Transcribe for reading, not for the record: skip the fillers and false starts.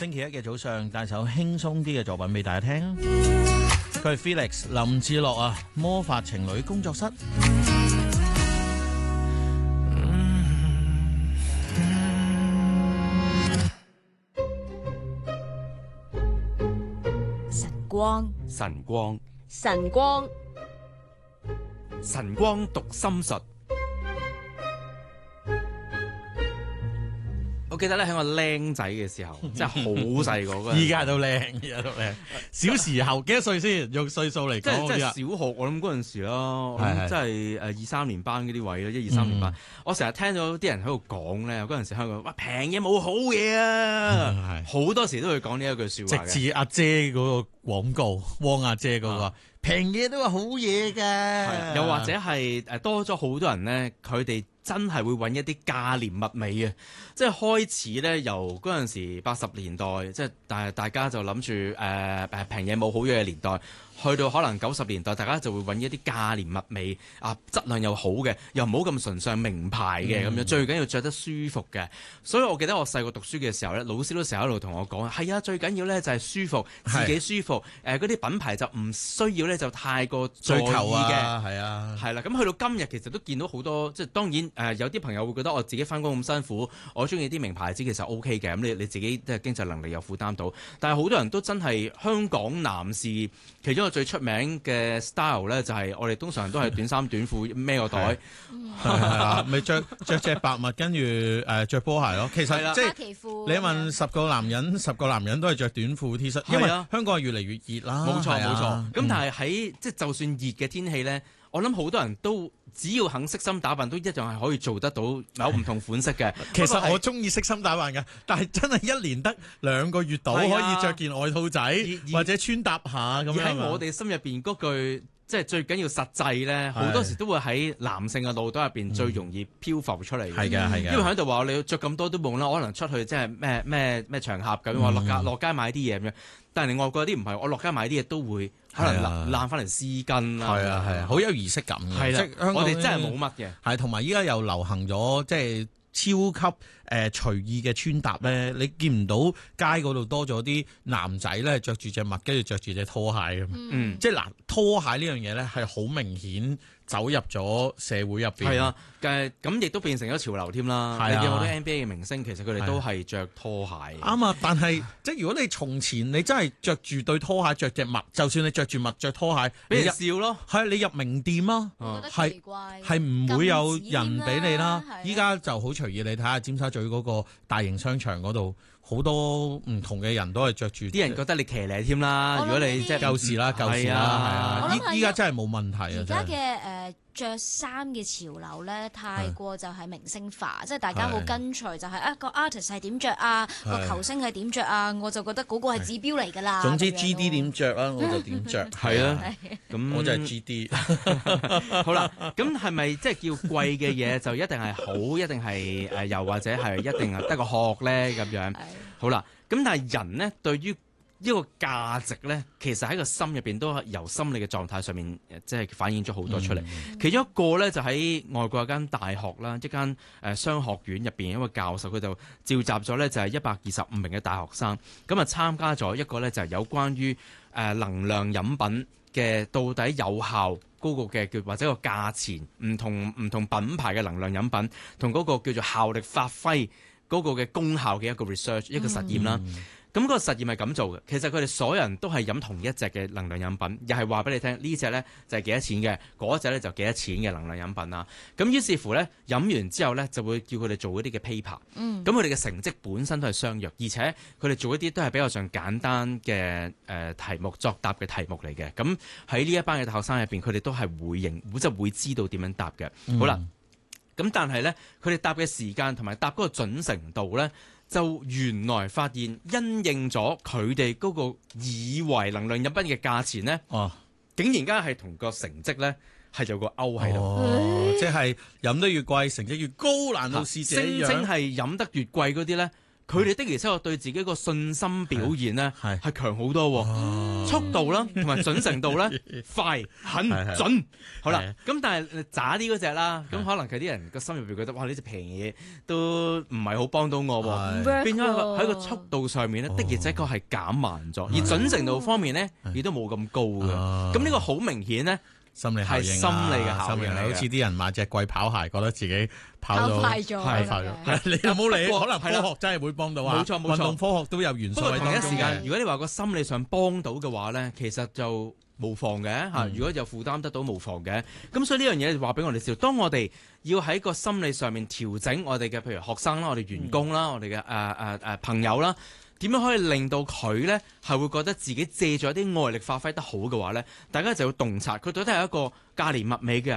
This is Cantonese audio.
星期一嘅早上帶首輕鬆啲嘅作品俾大家聽。佢係 Felix 林志樂啊，魔法情侶工作室。 晨光讀心術。我記得咧喺我僆仔嘅時候，真係好細個嗰陣。 依家都靚，小時候幾多歲先？用歲數嚟講， 即係小學我諗嗰陣時咯，即係2、3年班嗰啲位咧，1、2、3年班。我成日聽到啲人喺度講咧，嗰陣時香港哇平嘢冇好嘢啊，好多時都會講呢一句説話嘅。 直至阿姐嗰個廣告，汪阿姐嗰個平嘢都話好嘢㗎。 又或者係多咗好多人咧，佢哋真係會揾一啲價廉物美啊！即係開始咧，由嗰陣時80年代，即係大家就諗住平嘢冇好嘢嘅年代，去到可能90年代，大家就會揾一啲價廉物美啊，質量又好嘅，又唔好咁崇尚名牌嘅咁樣，最緊要着得舒服嘅。所以我記得我細個讀書嘅時候咧，老師都成日喺度同我講，係啊，最緊要咧就係舒服，自己舒服。嗰啲品牌就唔需要咧就太過在意嘅， 係啊， 係啦。咁去到今日其實都見到好多，即係當然有啲朋友會覺得我自己翻工咁辛苦，我中意啲名牌子其實 O K 嘅，咁你自己即係經濟能力又負擔到。但係好多人都真係香港男士其中一個最出名嘅 style 咧，就係我哋通常都係短衫短褲孭個袋， 係咪着隻白襪跟住着波鞋咯？其實即係你問10個男人，10個男人都係着短褲 T 恤，因為香港係越嚟越熱啦。 冇錯冇錯。咁但係喺即係就算熱嘅天氣咧，我諗好多人都只要肯悉心打扮，都一樣係可以做得到有唔同款式嘅。 其實我中意悉心打扮㗎，但係真係一年得2個月到可以着件外套仔或者穿搭下咁樣。 喺我哋心入邊嗰句即係最緊要實際咧，好多時都會喺男性嘅腦袋入邊最容易漂浮出嚟。 係嘅係嘅， 因為喺度話你着咁多都冇啦，可能出去即係咩場合咁話落街買啲嘢咁樣。但係外國啲唔係，我落街買啲嘢都級可能攬翻嚟絲巾啦。係啊，好有儀式感嘅。 係啦，我哋真係冇乜嘅。 係同埋依家又流行咗即係超級隨意嘅穿搭咧，你見唔到街嗰度多咗啲男仔咧着住隻襪，跟住着住隻拖鞋咁。即係嗱，拖鞋呢樣嘢咧係好明顯走入咗社會入邊。係啊， 咁亦都變成咗潮流添啦。你見好多 NBA 嘅明星，其實佢哋都係着拖鞋。 啱啊，但係即係如果你從前你真係着住對拖鞋，着隻襪，就算你着住襪着拖鞋， 俾人笑咯。 係你入名店啊，係唔會有人俾你啦。依家就好隨意，你睇下尖沙咀嗰個大型商場嗰度，好多唔同嘅人都係着住。啲人覺得你騎呢添啦。如果你即係舊時啦，係啊，依家真係冇問題啊。 而家嘅着衫嘅潮流咧，太過就係明星化，即係大家好跟隨，就係個 artist 係點着啊，個球星係點着啊，我就覺得嗰個係指標嚟㗎啦。 總之 GD 點着啊，我就點着。 係啊，咁我就係 GD。 好啦，咁係咪即係叫貴嘅嘢就一定係好，一定係又或者係一定係得個殼咧咁樣？好啦，咁但係人呢對於呢個價值咧，其實喺個心入邊都係由心理嘅狀態上面，即係反映咗好多出嚟。其中一個咧就喺外國有間大學啦，一間商學院入邊一個教授，佢就召集咗咧就係125名嘅大學生，咁啊參加咗一個咧就係有關於能量飲品嘅到底有效嗰個嘅叫或者個價錢，唔同品牌嘅能量飲品同嗰個叫做效力發揮嗰個嘅功效嘅一個 research 一個實驗啦。咁個實驗係咁做嘅，其實佢哋所有人都係飲同一隻嘅能量飲品，又係話俾你聽呢隻呢就係幾多錢嘅，嗰隻呢就幾多錢嘅能量飲品啦。咁於是乎呢，飲完之後呢，就會叫佢哋做一啲嘅 paper。咁佢哋嘅成績本身都係相若，而且佢哋做一啲都係比較上簡單嘅題目作答嘅題目嚟嘅。咁喺呢一班嘅大學生入邊，佢哋都係即係會知道點樣答嘅。好啦，咁但係呢，佢哋答嘅時間同埋答嗰個準程度呢，就原來發現因應咗佢哋嗰個以為能量飲品嘅價錢呢，竟然間係同個成績呢係有個勾喺度。 即係飲得越貴，成績越高，難道是這樣？ 聲稱係飲得越貴嗰啲呢， 佢哋的而且確對自己個信心表現咧係強好多喎，速度啦同埋準程度咧快、狠、準。好啦，咁但係渣啲嗰隻啦，咁可能佢啲人個心入邊覺得哇呢隻平嘢都唔係好幫到我喎，變咗喺個速度上面咧的而且確係減慢咗，而準程度方面咧亦都冇咁高嘅。咁呢個好明顯咧。 心理效應， 係心理嘅效應， 好似啲人買隻貴跑鞋，覺得自己跑快咗， 你有冇理？可能科學真係會幫到啊！ 冇錯， 運動科學都有元素喺當中。 同一時間，如果你話個心理上幫到嘅話咧，其實就無妨嘅嚇。如果有負擔得到，無妨嘅。咁所以呢樣嘢話俾我哋知，當我哋要喺個心理上面調整我哋嘅，譬如學生啦、我哋員工啦、我哋嘅朋友啦。點樣可以令到佢呢係會覺得自己借咗啲外力發揮得好嘅話呢？大家就要洞察佢到底係一個價廉物美嘅人。